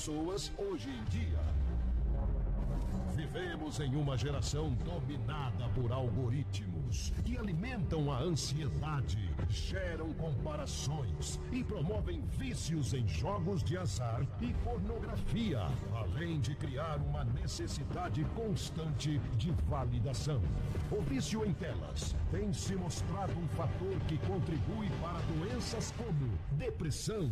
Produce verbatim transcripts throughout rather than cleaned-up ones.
pessoas hoje em dia. Vivemos em uma geração dominada por algoritmos que alimentam a ansiedade, geram comparações e promovem vícios em jogos de azar e pornografia, além de criar uma necessidade constante de validação. O vício em telas tem se mostrado um fator que contribui para doenças como depressão,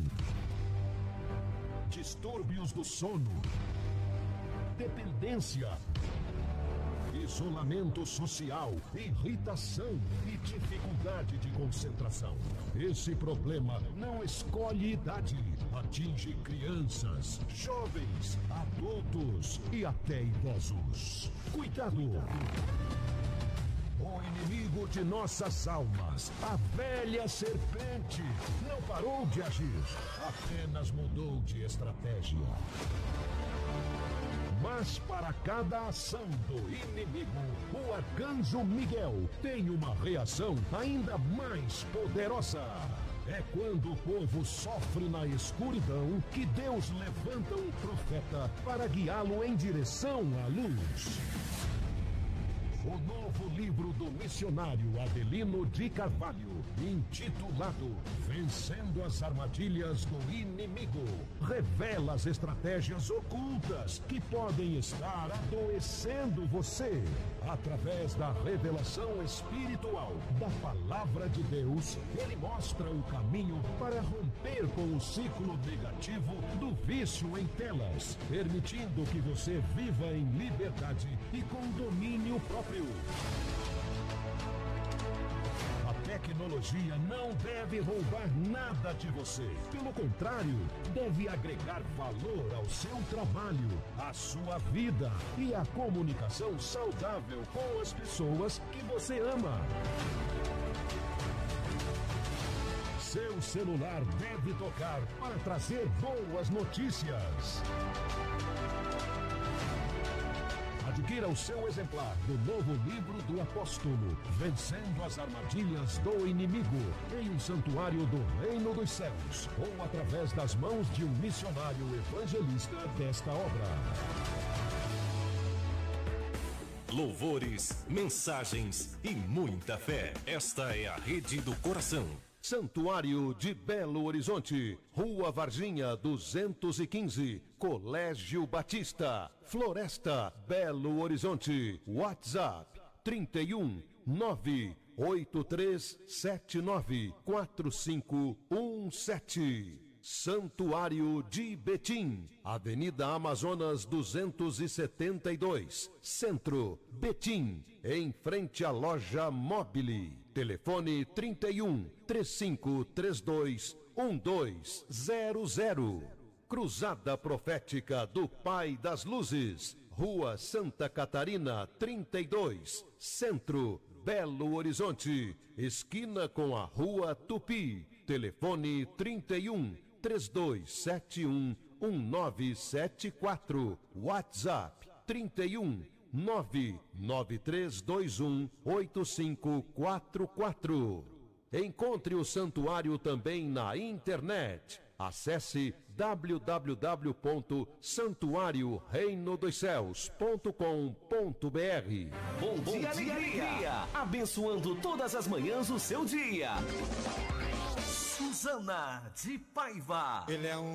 distúrbios do sono, dependência, isolamento social, irritação e dificuldade de concentração. Esse problema não escolhe idade, atinge crianças, jovens, adultos e até idosos. Cuidado! O inimigo de nossas almas, a velha serpente, não parou de agir, apenas mudou de estratégia. Mas para cada ação do inimigo, o arcanjo Miguel tem uma reação ainda mais poderosa. É quando o povo sofre na escuridão que Deus levanta um profeta para guiá-lo em direção à luz. O novo livro do missionário Adelino de Carvalho, intitulado Vencendo as Armadilhas do Inimigo, revela as estratégias ocultas que podem estar adoecendo você. Através da revelação espiritual da Palavra de Deus, ele mostra o caminho para romper com o ciclo negativo do vício em telas, permitindo que você viva em liberdade e com domínio próprio. A tecnologia não deve roubar nada de você. Pelo contrário, deve agregar valor ao seu trabalho, à sua vida e à comunicação saudável com as pessoas que você ama. Seu celular deve tocar para trazer boas notícias. Adquira o seu exemplar do novo livro do apóstolo, Vencendo as Armadilhas do Inimigo, em um santuário do Reino dos Céus, ou através das mãos de um missionário evangelista desta obra. Louvores, mensagens e muita fé. Esta é a Rede do Coração. Santuário de Belo Horizonte, Rua Varginha duzentos e quinze, Colégio Batista, Floresta, Belo Horizonte. WhatsApp trinta e um, nove oito três sete nove quatro cinco um sete. Santuário de Betim, Avenida Amazonas duzentos e setenta e dois, Centro, Betim, em frente à loja Mobile. Telefone trinta e um, três cinco três dois, um dois zero zero. Cruzada Profética do Pai das Luzes, Rua Santa Catarina trinta e dois, Centro, Belo Horizonte, esquina com a Rua Tupi. Telefone trinta e um, três dois sete um, um nove sete quatro. WhatsApp trinta e um, nove nove três dois um, oito cinco quatro quatro. Encontre o santuário também na internet. Acesse w w w ponto santuário reino dos céus ponto com ponto b r. Bom, Bom dia, dia, alegria! Abençoando todas as manhãs o seu dia. Suzana de Paiva. Ele é um